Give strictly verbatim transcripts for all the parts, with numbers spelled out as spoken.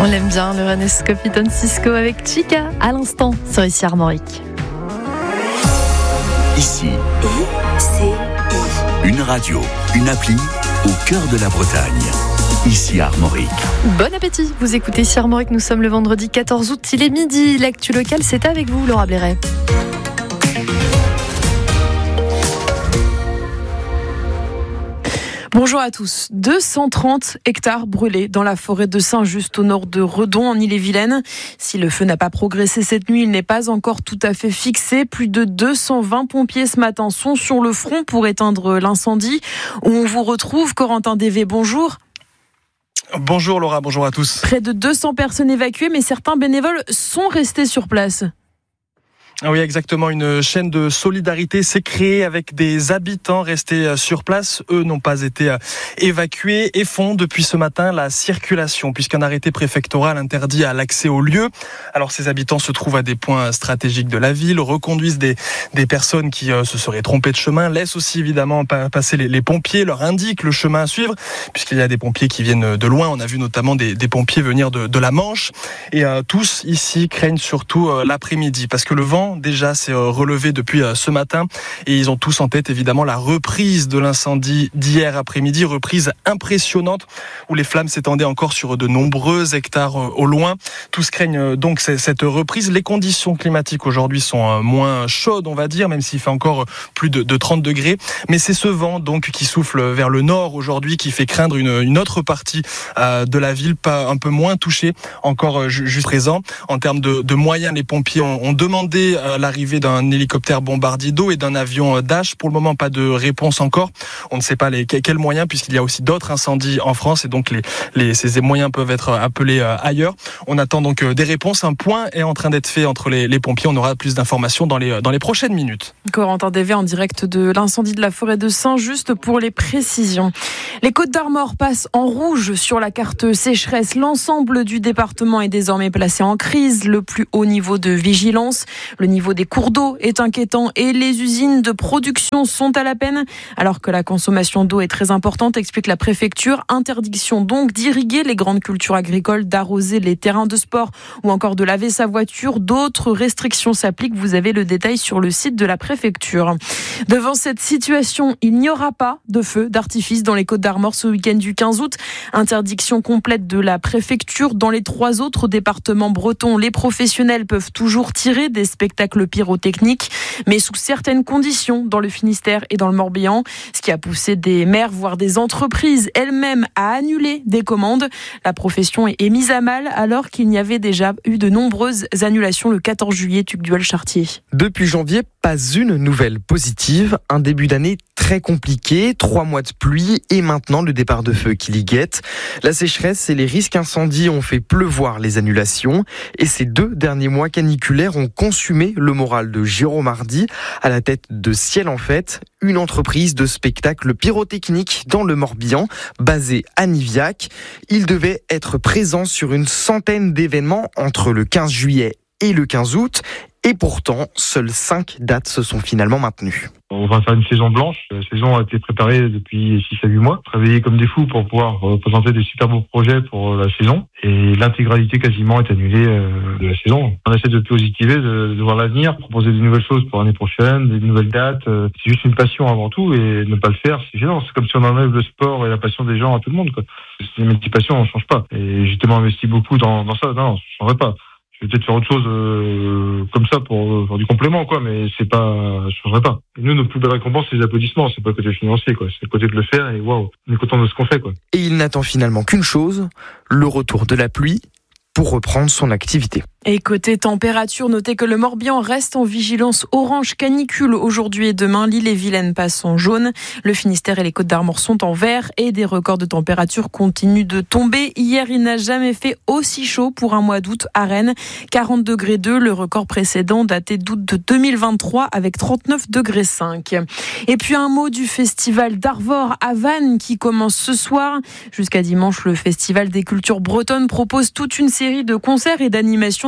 On l'aime bien, le Renescopiton Cisco avec Chica à l'instant sur Ici Armorique. Ici, une radio, une appli au cœur de la Bretagne. Ici Armorique. Bon appétit, vous écoutez Ici Armorique, nous sommes le vendredi quatorze août, il est midi. L'actu locale, c'est avec vous, Laura Blairet. Bonjour à tous. deux cent trente hectares brûlés dans la forêt de Saint-Just au nord de Redon en Ille-et-Vilaine. Si le feu n'a pas progressé cette nuit, il n'est pas encore tout à fait fixé. Plus de deux cent vingt pompiers ce matin sont sur le front pour éteindre l'incendie. Où on vous retrouve, Corentin Dévé, bonjour. Bonjour Laura, bonjour à tous. Près de deux cents personnes évacuées, mais certains bénévoles sont restés sur place. Ah oui, exactement. Une chaîne de solidarité s'est créée avec des habitants restés sur place. Eux n'ont pas été évacués et font depuis ce matin la circulation puisqu'un arrêté préfectoral interdit à l'accès au lieu. Alors ces habitants se trouvent à des points stratégiques de la ville, reconduisent des, des personnes qui euh, se seraient trompées de chemin, laissent aussi évidemment passer les, les pompiers, leur indiquent le chemin à suivre puisqu'il y a des pompiers qui viennent de loin. On a vu notamment des, des pompiers venir de, de la Manche et euh, tous ici craignent surtout euh, l'après-midi parce que le vent déjà s'est relevé depuis ce matin et ils ont tous en tête évidemment la reprise de l'incendie d'hier après-midi, reprise impressionnante où les flammes s'étendaient encore sur de nombreux hectares au loin. Tous craignent donc cette reprise. Les conditions climatiques aujourd'hui sont moins chaudes, on va dire, même s'il fait encore plus de, de trente degrés. Mais c'est ce vent donc qui souffle vers le nord aujourd'hui qui fait craindre une, une autre partie euh, de la ville, pas un peu moins touchée encore juste présent. En termes de, de moyens, les pompiers ont, ont demandé Euh, l'arrivée d'un hélicoptère bombardier d'eau et d'un avion Dash. Pour le moment, pas de réponse encore. On ne sait pas les, quels moyens, puisqu'il y a aussi d'autres incendies en France et donc les, les, ces moyens peuvent être appelés ailleurs. On attend donc des réponses. Un point est en train d'être fait entre les, les pompiers. On aura plus d'informations dans les, dans les prochaines minutes. Corentin Dévé en direct de l'incendie de la forêt de Saint-Just pour les précisions. Les Côtes d'Armor passent en rouge sur la carte sécheresse. L'ensemble du département est désormais placé en crise. Le plus haut niveau de vigilance. Le niveau des cours d'eau est inquiétant et les usines de production sont à la peine. Alors que la consommation d'eau est très importante, explique la préfecture. Interdiction donc d'irriguer les grandes cultures agricoles, d'arroser les terrains de sport ou encore de laver sa voiture. D'autres restrictions s'appliquent. Vous avez le détail sur le site de la préfecture. Devant cette situation, il n'y aura pas de feu d'artifice dans les Côtes d'Armor ce week-end du quinze août. Interdiction complète de la préfecture. Dans les trois autres départements bretons, les professionnels peuvent toujours tirer des spectacles pyrotechniques, mais sous certaines conditions dans le Finistère et dans le Morbihan, ce qui a poussé des maires, voire des entreprises elles-mêmes à annuler des commandes. La profession est mise à mal alors qu'il y avait déjà eu de nombreuses annulations le quatorze juillet, Tugdual Chartier. Depuis janvier, pas une nouvelle positive. Un début d'année très compliqué, trois mois de pluie et maintenant le départ de feu qui l'y guette. La sécheresse et les risques incendies ont fait pleuvoir les annulations et ces deux derniers mois caniculaires ont consumé le moral de Jérôme Hardy à la tête de Ciel en Fête, une entreprise de spectacles pyrotechniques dans le Morbihan, basée à Niviac. Il devait être présent sur une centaine d'événements entre le quinze juillet et le quinze août. Et pourtant, seules cinq dates se sont finalement maintenues. On va faire une saison blanche. La saison a été préparée depuis six à huit mois. Travailler comme des fous pour pouvoir présenter des super beaux projets pour la saison. Et l'intégralité quasiment est annulée de la saison. On essaie de positiver, de, de voir l'avenir, proposer de nouvelles choses pour l'année prochaine, des nouvelles dates. C'est juste une passion avant tout et ne pas le faire, c'est gênant. C'est comme si on enlève le sport et la passion des gens à tout le monde, quoi. C'est mes petites passions, on ne change pas. Et j'ai tellement investi beaucoup dans, dans ça. Non, je ne changerai pas. Je vais peut-être faire autre chose euh, comme ça pour, pour du complément, quoi, mais c'est pas, je changerai pas. Et nous, notre plus belle récompense, c'est les applaudissements, c'est pas le côté financier, quoi. C'est le côté de le faire et waouh, on est content de ce qu'on fait, quoi. Et il n'attend finalement qu'une chose, le retour de la pluie pour reprendre son activité. Et côté température, notez que le Morbihan reste en vigilance orange canicule aujourd'hui et demain. L'Ille-et-Vilaine passe en jaune. Le Finistère et les Côtes d'Armor sont en vert et des records de température continuent de tomber. Hier, il n'a jamais fait aussi chaud pour un mois d'août à Rennes. quarante degrés deux, le record précédent daté d'août de deux mille vingt-trois avec trente-neuf degrés cinq. Et puis un mot du festival d'Arvor à Vannes qui commence ce soir. Jusqu'à dimanche, le Festival des cultures bretonnes propose toute une série de concerts et d'animations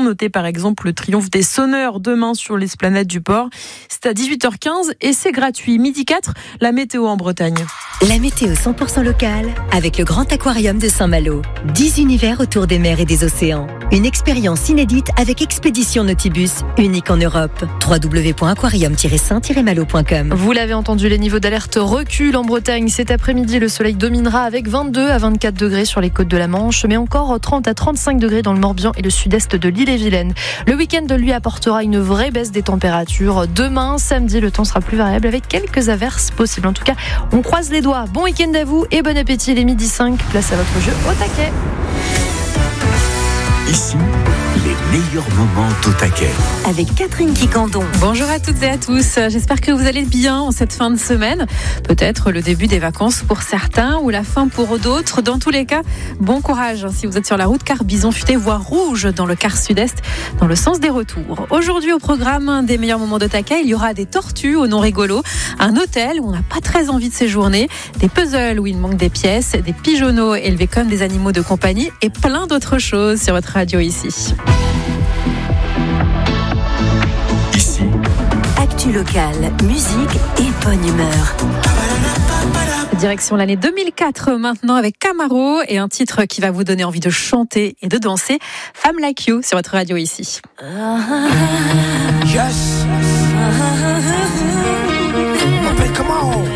Notez par exemple le triomphe des sonneurs demain sur l'esplanade du port. C'est à dix-huit heures quinze et c'est gratuit. Midi quatre, la météo en Bretagne. La météo cent pour cent locale avec le Grand Aquarium de Saint-Malo. dix univers autour des mers et des océans. Une expérience inédite avec Expédition Nautibus, unique en Europe. w w w point aquarium tiret saint tiret malo point com. Vous l'avez entendu, les niveaux d'alerte reculent en Bretagne. Cet après-midi, le soleil dominera avec vingt-deux à vingt-quatre degrés sur les côtes de la Manche, mais encore trente à trente-cinq degrés dans le Morbihan et le sud-est de l'île-et-Vilaine. Le week-end, lui, apportera une vraie baisse des températures. Demain, samedi, le temps sera plus variable avec quelques averses possibles. En tout cas, on croise les doigts. Bon week-end à vous et bon appétit. Les midi cinq, place à votre jeu au taquet. Ici, les meilleurs moments d'au taquet. Avec Catherine Quicandon. Bonjour à toutes et à tous. J'espère que vous allez bien en cette fin de semaine. Peut-être le début des vacances pour certains ou la fin pour d'autres. Dans tous les cas, bon courage si vous êtes sur la route car Bison Futé voie rouge dans le quart sud-est dans le sens des retours. Aujourd'hui au programme des meilleurs moments de taquet, il y aura des tortues au nom rigolo, un hôtel où on n'a pas très envie de séjourner, des puzzles où il manque des pièces, des pigeonneaux élevés comme des animaux de compagnie et plein d'autres choses sur votre radio ici. Ici, Actu locale, musique et bonne humeur. Direction l'année deux mille quatre maintenant avec Camaro et un titre qui va vous donner envie de chanter et de danser, Femme Like You sur votre radio ici. Yes. Baby, come on.